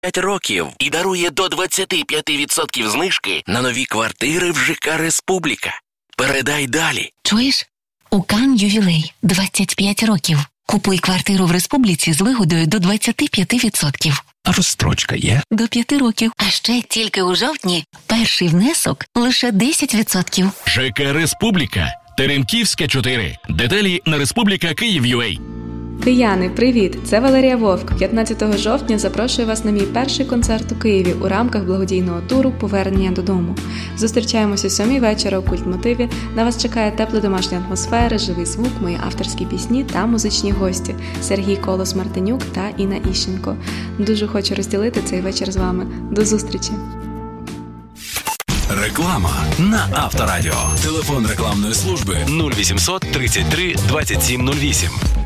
5 років і дарує до 25% знижки на нові квартири в ЖК «Республіка». Передай далі. Чуєш? У Кан ювілей 25 років. Купуй квартиру в Республіці з вигодою до 25%. А розстрочка є? До 5 років. А ще тільки у жовтні перший внесок лише 10%. ЖК «Республіка». Теремківська, 4. Деталі на Республіка Київ.UA. Кияни, привіт! Це Валерія Вовк. 15 жовтня запрошую вас на мій перший концерт у Києві у рамках благодійного туру «Повернення додому». Зустрічаємося о 7 вечора у Культмотиві. На вас чекає тепла домашня атмосфера, живий звук, мої авторські пісні та музичні гості – Сергій Колос-Мартинюк та Інна Іщенко. Дуже хочу розділити цей вечір з вами. До зустрічі! Реклама на Авторадіо. Телефон рекламної служби 0800 33 27 08.